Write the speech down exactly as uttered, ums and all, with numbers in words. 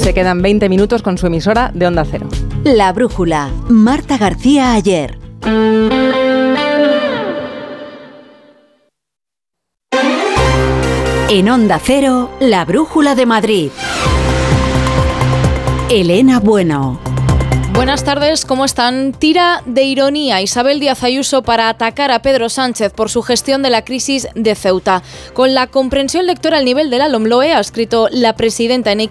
Se quedan veinte minutos con su emisora de Onda Cero. La Brújula, Marta García Ayer. En Onda Cero, La Brújula de Madrid. Elena Bueno. Buenas tardes, ¿cómo están? Tira de ironía Isabel Díaz Ayuso para atacar a Pedro Sánchez por su gestión de la crisis de Ceuta. Con la comprensión lectora al nivel de la LOMLOE, ha escrito la presidenta en